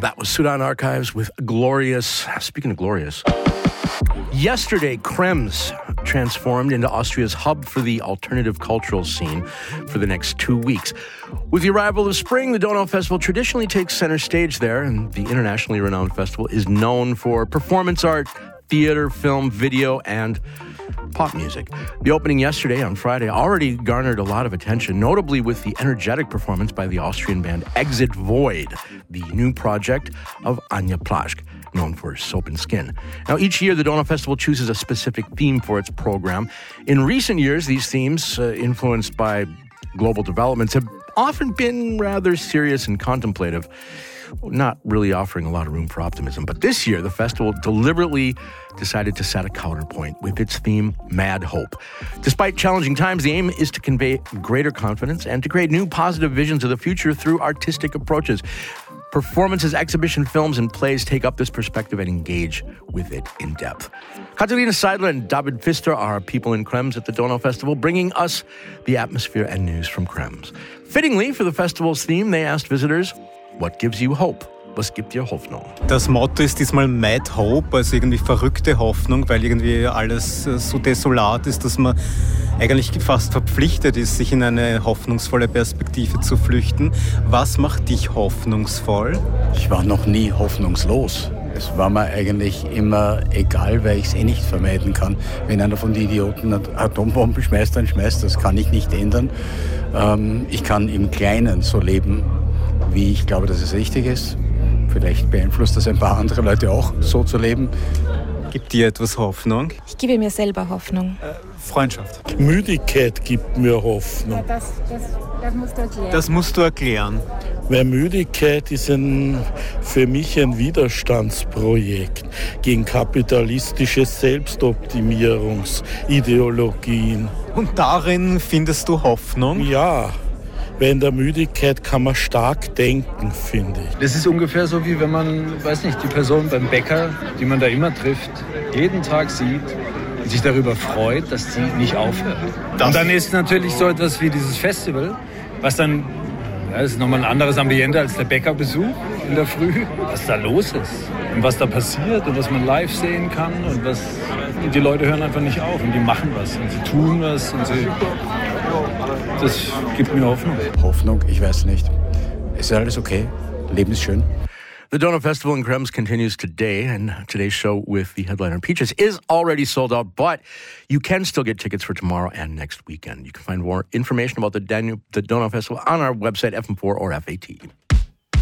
That was Sudan Archives with Glorious. Speaking of Glorious, yesterday, Krems transformed into Austria's hub for the alternative cultural scene for the next 2 weeks. With the arrival of spring, the Donau Festival traditionally takes center stage there, and the internationally renowned festival is known for performance art, theater, film, video, and pop music. The opening yesterday on Friday already garnered a lot of attention, notably with the energetic performance by the Austrian band Exit Void, the new project of Anja Plaschk, known for Soap and Skin. Now, each year, the Donau Festival chooses a specific theme for its program. In recent years, these themes, influenced by global developments, have often been rather serious and contemplative, not really offering a lot of room for optimism. But this year, the festival deliberately decided to set a counterpoint with its theme, Mad Hope. Despite challenging times, the aim is to convey greater confidence and to create new positive visions of the future through artistic approaches. Performances, exhibition films, and plays take up this perspective and engage with it in depth. Katarina Seidler and David Pfister are people in Krems at the Donau Festival, bringing us the atmosphere and news from Krems. Fittingly, for the festival's theme, they asked visitors, what gives you hope? Was gibt dir Hoffnung? Das Motto ist diesmal Mad Hope, also irgendwie verrückte Hoffnung, weil irgendwie alles so desolat ist, dass man eigentlich fast verpflichtet ist, sich in eine hoffnungsvolle Perspektive zu flüchten. Was macht dich hoffnungsvoll? Ich war noch nie hoffnungslos. Es war mir eigentlich immer egal, weil ich es nicht vermeiden kann. Wenn einer von den Idioten Atombomben schmeißt, dann schmeißt. Das kann ich nicht ändern. Ich kann im Kleinen so leben, wie ich glaube, dass es richtig ist. Vielleicht beeinflusst das ein paar andere Leute auch, so zu leben. Gibt dir etwas Hoffnung? Ich gebe mir selber Hoffnung. Freundschaft. Müdigkeit gibt mir Hoffnung. Ja, das musst du erklären. Das musst du erklären. Weil Müdigkeit ist für mich ein Widerstandsprojekt gegen kapitalistische Selbstoptimierungsideologien. Und darin findest du Hoffnung? Ja. Weil in der Müdigkeit kann man stark denken, finde ich. Das ist ungefähr so, wie wenn man, weiß nicht, die Person beim Bäcker, die man da immer trifft, jeden Tag sieht und sich darüber freut, dass sie nicht aufhört. Und dann ist natürlich so etwas wie dieses Festival, was dann, das ist nochmal ein anderes Ambiente als der Bäckerbesuch in der Früh, was da los ist und was da passiert und was man live sehen kann und die Leute hören einfach nicht auf und die machen was und sie tun was und das gibt mir Hoffnung. Hoffnung, ich weiß nicht. Es ist alles okay. Leben ist schön. The Donau Festival in Krems continues today, and today's show with the headliner Peaches is already sold out, but you can still get tickets for tomorrow and next weekend. You can find more information about the Donau Festival on our website, FM4 or FAT.